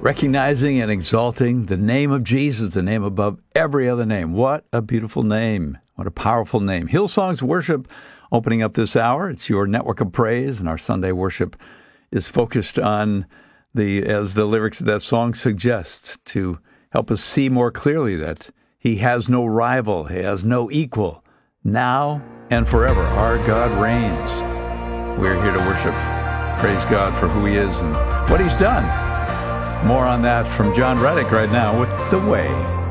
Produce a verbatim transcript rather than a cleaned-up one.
recognizing and exalting the name of Jesus, the name above every other name. What a beautiful name. What a powerful name. Hillsong's worship opening up this hour. It's your network of praise, and our Sunday worship is focused on the, as the lyrics of that song suggest, to help us see more clearly that he has no rival, he has no equal. Now and forever, our God reigns. We're here to worship. Praise God for who he is and what he's done. More on that from John Reddick right now with The Way.